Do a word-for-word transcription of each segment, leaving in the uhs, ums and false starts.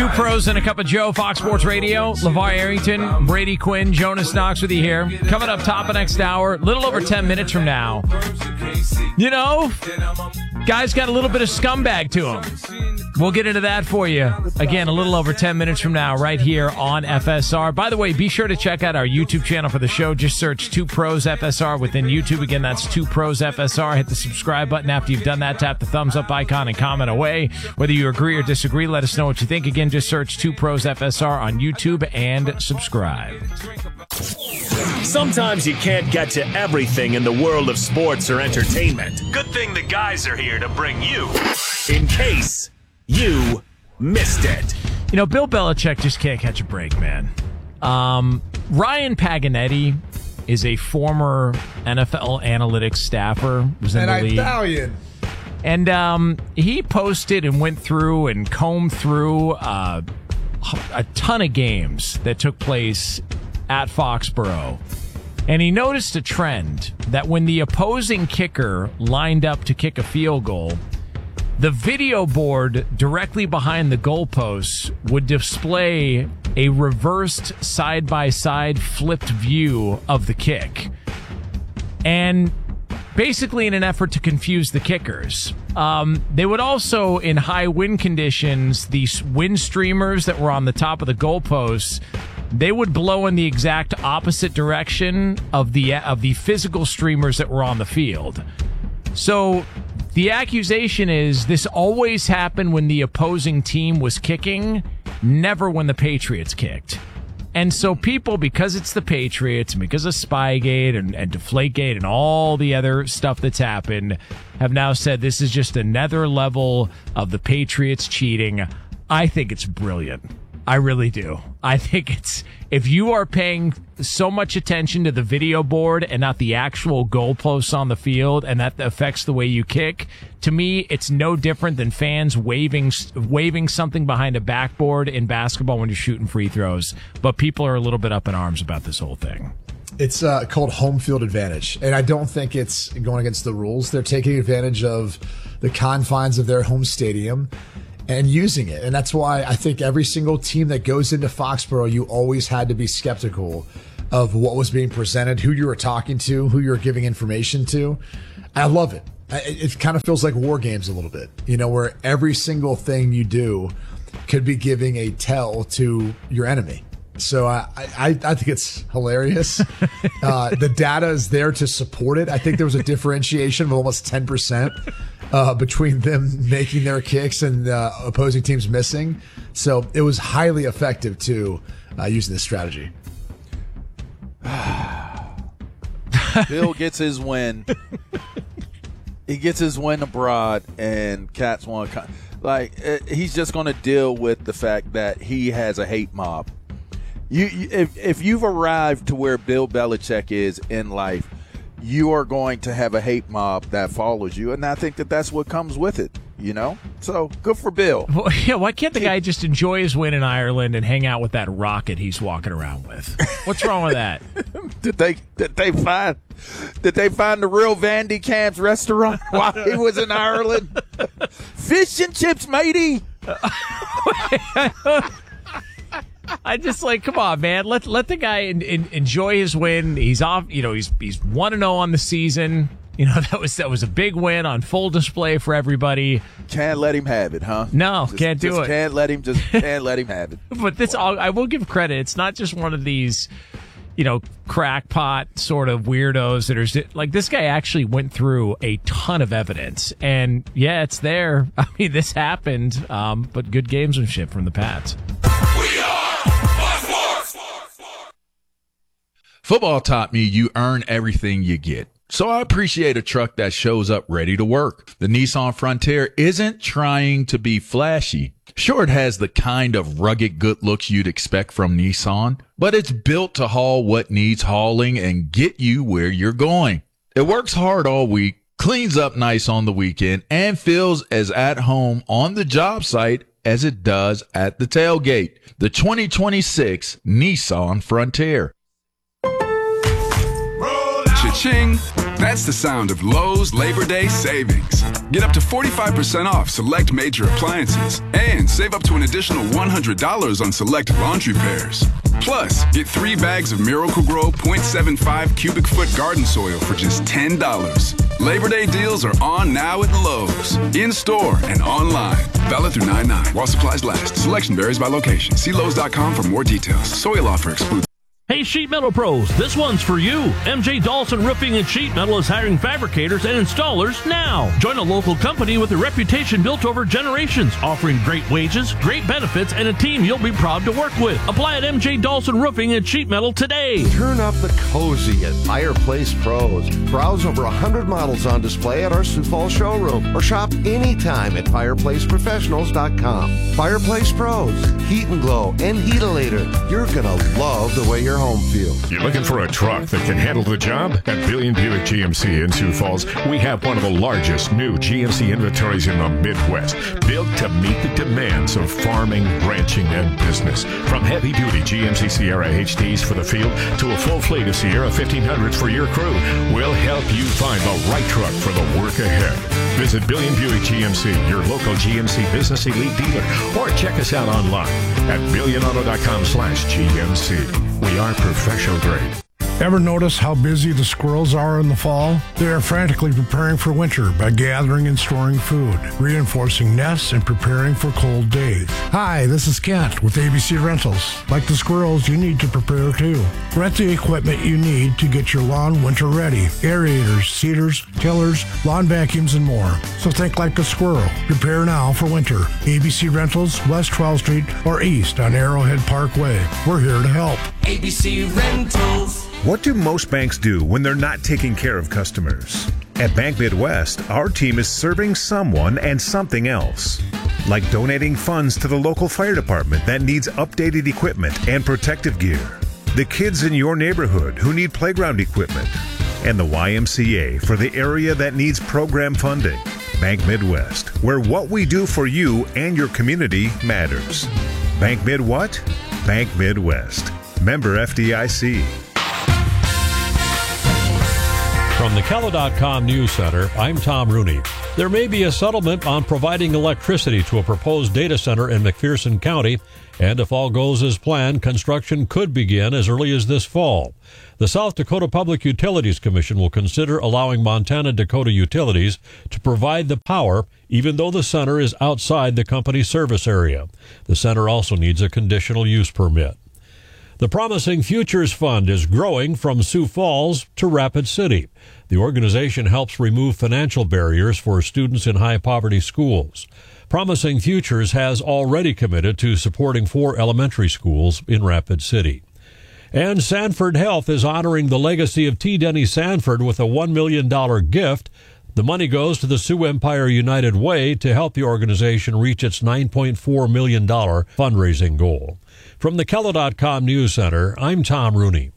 Two pros and a cup of Joe, Fox Sports Radio. LeVar Arrington, Brady Quinn, Jonas Knox with you here. Coming up top of next hour, little over ten minutes from now. You know, guy's got a little bit of scumbag to him. We'll get into that for you. Again, a little over ten minutes from now, right here on F S R. By the way, be sure to check out our YouTube channel for the show. Just search Two Pros F S R within YouTube. Again, that's Two Pros F S R. Hit the subscribe button. After you've done that, tap the thumbs up icon and comment away. Whether you agree or disagree, let us know what you think. Again, just search Two Pros F S R on YouTube and subscribe. Sometimes you can't get to everything in the world of sports or entertainment. Good thing the guys are here to bring you in case you missed it. You know, Bill Belichick just can't catch a break, man. Um, Ryan Paganetti is a former N F L analytics staffer. Was in and the league. Italian. And um, he posted and went through and combed through uh, a ton of games that took place at Foxborough. And he noticed a trend that when the opposing kicker lined up to kick a field goal, the video board directly behind the goalposts would display a reversed side-by-side flipped view of the kick. And basically in an effort to confuse the kickers. Um, they would also, in high wind conditions, these wind streamers that were on the top of the goalposts, they would blow in the exact opposite direction of the of the physical streamers that were on the field. So the accusation is this always happened when the opposing team was kicking, never when the Patriots kicked. And so people, because it's the Patriots, and because of Spygate and, and Deflategate and all the other stuff that's happened, have now said this is just another level of the Patriots cheating. I think it's brilliant. I really do. I think it's, if you are paying so much attention to the video board and not the actual goalposts on the field, and that affects the way you kick, to me, it's no different than fans waving waving something behind a backboard in basketball when you're shooting free throws. But people are a little bit up in arms about this whole thing. It's uh, called home field advantage, and I don't think it's going against the rules. They're taking advantage of the confines of their home stadium and using it. And that's why I think every single team that goes into Foxborough, you always had to be skeptical of what was being presented, who you were talking to, who you were giving information to. I love it. It kind of feels like war games a little bit, you know, where every single thing you do could be giving a tell to your enemy. So I, I, I think it's hilarious. Uh, the data is there to support it. I think there was a differentiation of almost ten percent uh, between them making their kicks and uh, opposing teams missing. So it was highly effective too, uh, using this strategy. Bill gets his win. He gets his win abroad, and Cats won. Like, he's just going to deal with the fact that he has a hate mob. You, you, if if you've arrived to where Bill Belichick is in life, you are going to have a hate mob that follows you, and I think that that's what comes with it. You know, so good for Bill. Well, yeah, why can't the guy just enjoy his win in Ireland and hang out with that rocket he's walking around with? What's wrong with that? did they did they find did they find the real Vandy Camp's restaurant while he was in Ireland? Fish and chips, matey. I just like, come on, man. Let let the guy in, in, enjoy his win. He's off. You know, he's he's one and zero on the season. You know, that was that was a big win on full display for everybody. Can't let him have it, huh? No, just, can't do just it. Can't let him. Just can't let him have it. But this, all, I will give credit. It's not just one of these, you know, crackpot sort of weirdos that are like, this guy actually went through a ton of evidence, and yeah, it's there. I mean, this happened. Um, but good gamesmanship from the Pats. We are Fox Sports. Football taught me you earn everything you get. So I appreciate a truck that shows up ready to work. The Nissan Frontier isn't trying to be flashy. Sure, it has the kind of rugged good looks you'd expect from Nissan, but it's built to haul what needs hauling and get you where you're going. It works hard all week, cleans up nice on the weekend, and feels as at home on the job site as it does at the tailgate. The twenty twenty-six Nissan Frontier. Cha-ching. That's the sound of Lowe's Labor Day savings. Get up to forty-five percent off select major appliances and save up to an additional one hundred dollars on select laundry pairs. Plus, get three bags of Miracle-Gro point seven five cubic foot garden soil for just ten dollars. Labor Day deals are on now at Lowe's, in-store and online. Valid through nine nine while supplies last. Selection varies by location. See Lowe's dot com for more details. Soil offer excludes. Hey, Sheet Metal Pros, this one's for you. M J Dawson Roofing and Sheet Metal is hiring fabricators and installers now. Join a local company with a reputation built over generations, offering great wages, great benefits, and a team you'll be proud to work with. Apply at M J Dawson Roofing and Sheet Metal today. Turn up the cozy at Fireplace Pros. Browse over one hundred models on display at our Sioux Falls showroom or shop anytime at fireplace professionals dot com. Fireplace Pros, heat and glow and heatalator. You're going to love the way your home feels. You're looking for a truck that can handle the job? At Billion Buick G M C in Sioux Falls, we have one of the largest new G M C inventories in the Midwest, built to meet the demands of farming, ranching, and business. From heavy-duty G M C Sierra H Ds for the field to a full fleet of Sierra fifteen hundreds for your crew, we'll help you find the right truck for the work ahead. Visit Billion Buick G M C, your local G M C Business Elite dealer, or check us out online at billion auto dot com slash G M C. We are professional grade. Ever notice how busy the squirrels are in the fall? They are frantically preparing for winter by gathering and storing food, reinforcing nests, and preparing for cold days. Hi, this is Kent with A B C Rentals. Like the squirrels, you need to prepare too. Rent the equipment you need to get your lawn winter ready. Aerators, seeders, tillers, lawn vacuums, and more. So think like a squirrel. Prepare now for winter. A B C Rentals, West twelfth Street or East on Arrowhead Parkway. We're here to help. A B C Rentals. What do most banks do when they're not taking care of customers? At Bank Midwest, our team is serving someone and something else. Like donating funds to the local fire department that needs updated equipment and protective gear. The kids in your neighborhood who need playground equipment. And the Y M C A for the area that needs program funding. Bank Midwest, where what we do for you and your community matters. Bank Mid what? Bank Midwest. Member F D I C. From the Kello dot com News Center, I'm Tom Rooney. There may be a settlement on providing electricity to a proposed data center in McPherson County, and if all goes as planned, construction could begin as early as this fall. The South Dakota Public Utilities Commission will consider allowing Montana Dakota Utilities to provide the power, even though the center is outside the company's service area. The center also needs a conditional use permit. The Promising Futures Fund is growing from Sioux Falls to Rapid City. The organization helps remove financial barriers for students in high-poverty schools. Promising Futures has already committed to supporting four elementary schools in Rapid City. And Sanford Health is honoring the legacy of T. Denny Sanford with a one million dollars gift. The money goes to the Sioux Empire United Way to help the organization reach its nine point four million dollars fundraising goal. From the Kello dot com News Center, I'm Tom Rooney.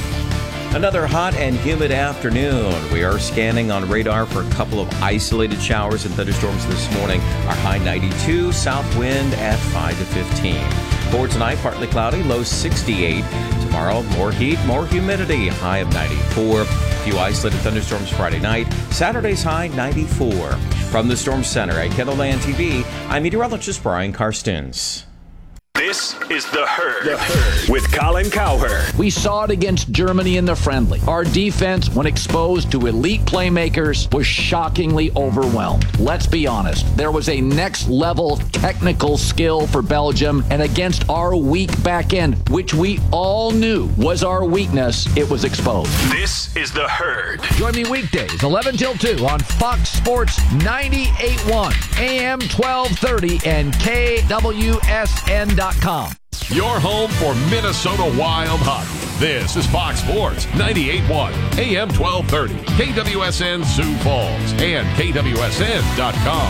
Another hot and humid afternoon. We are scanning on radar for a couple of isolated showers and thunderstorms this morning. Our high ninety-two, south wind at five to fifteen. For tonight, partly cloudy, low sixty-eight. Tomorrow, more heat, more humidity, high of ninety-four. A few isolated thunderstorms Friday night. Saturday's high ninety-four. From the Storm Center at KENDLELAND T V, I'm meteorologist Brian Karstens. This is The Herd, the Herd with Colin Cowherd. We saw it against Germany in the friendly. Our defense, when exposed to elite playmakers, was shockingly overwhelmed. Let's be honest. There was a next-level technical skill for Belgium, and against our weak back end, which we all knew was our weakness, it was exposed. This is The Herd. Join me weekdays, eleven till two on Fox Sports ninety-eight point one, A M twelve thirty, and K W S N dot com. Your home for Minnesota Wild hockey. This is Fox Sports ninety-eight point one, A M twelve thirty, K W S N Sioux Falls, and K W S N dot com.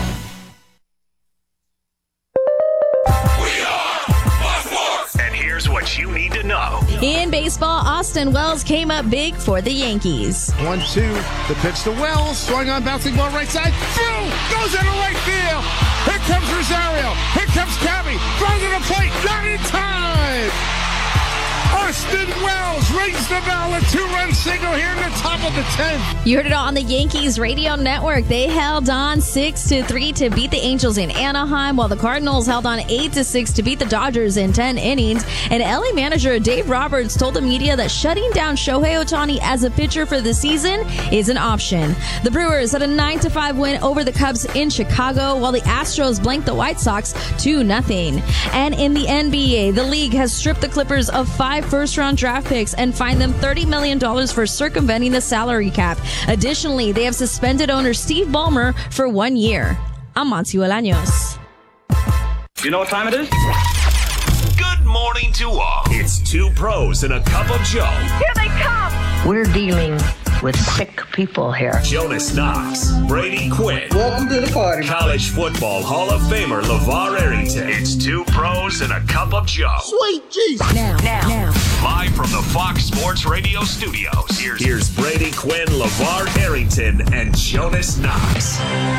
We are Fox Sports. And here's what you need to know. In baseball, Austin Wells came up big for the Yankees. One, two, the pitch to Wells, swung on, bouncing ball right side, through, goes into right field. Here comes Rosario, here comes Cabby, throws to the plate, not in time. Austin Wells rings the bell. A two-run single here in the top of the tenth. You heard it all on the Yankees radio network. They held on six to three to beat the Angels in Anaheim, while the Cardinals held on eight to six to beat the Dodgers in ten innings. And L A manager Dave Roberts told the media that shutting down Shohei Ohtani as a pitcher for the season is an option. The Brewers had a nine to five win over the Cubs in Chicago, while the Astros blanked the White Sox two nothing. And in the N B A, the league has stripped the Clippers of five first-round draft picks and fined them thirty million dollars for circumventing the salary cap. Additionally, they have suspended owner Steve Ballmer for one year. I'm Monty Olaños. You know what time it is? Good morning to all. It's two pros and a cup of Joe. Here they come. We're dealing with sick people here. Jonas Knox, Brady Quinn. Welcome to the party. College football Hall of Famer LeVar Arrington. It's two pros and a cup of Joe. Sweet Jesus. Now, now, now. Live from the Fox Sports Radio studios. Here's, here's Brady Quinn, LeVar Arrington, and Jonas Knox.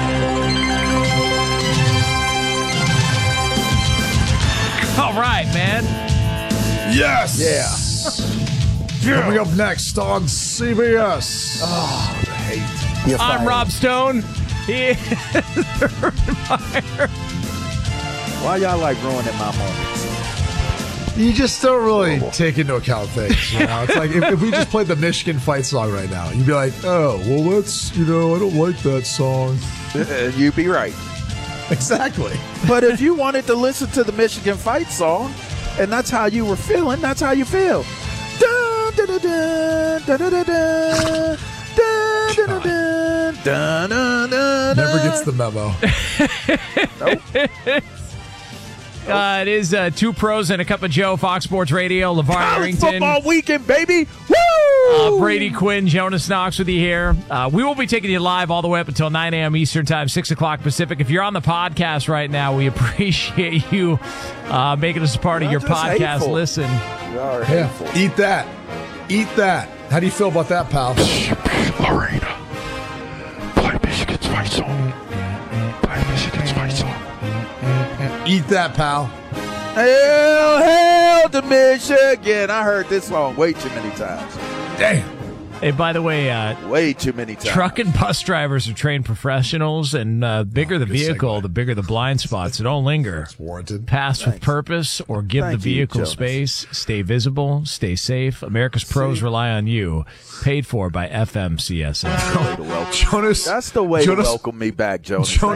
All right, man. Yes. Yeah. Yeah. Coming up next on C B S. Oh, the hate. You're I'm fired. Rob Stone. He is Urban Meyer. Why y'all like ruining my moments? You just don't really take into account things. You know? It's like if, if we just played the Michigan fight song right now, you'd be like, oh, well, that's, you know, I don't like that song. You'd be right. Exactly. But if you wanted to listen to the Michigan fight song, and that's how you were feeling, that's how you feel. Dun, dun, dun, dun, dun, dun, dun, dun, dun, dun, dun, dun, dun. Never gets the memo. Nope. Uh, it is uh, two pros and a cup of Joe, Fox Sports Radio, LeVar College Arrington. football weekend, baby. Woo! Uh, Brady Quinn, Jonas Knox with you here. Uh, we will be taking you live all the way up until nine a.m. Eastern Time, six o'clock Pacific. If you're on the podcast right now, we appreciate you uh, making us a part of Not your just podcast hateful. listen. You are Yeah. hateful. Eat that. Eat that. How do you feel about that, pal? Arena. Play Michigan's fight song. Play Michigan's fight song. Eat that, pal. Hail, hail to Michigan. I heard this song way too many times. Damn. Hey, by the way, uh, Way too many times. truck and bus drivers are trained professionals, and uh, bigger the good vehicle, segue. the bigger the blind spots. So don't linger. It's warranted. Pass with purpose or give Thank the you, vehicle Jonas. space. Stay visible. Stay safe. America's pros rely on you. Paid for by F M C S N. Jonas. That's the way Jonas, to welcome me back, Jonas. Jonas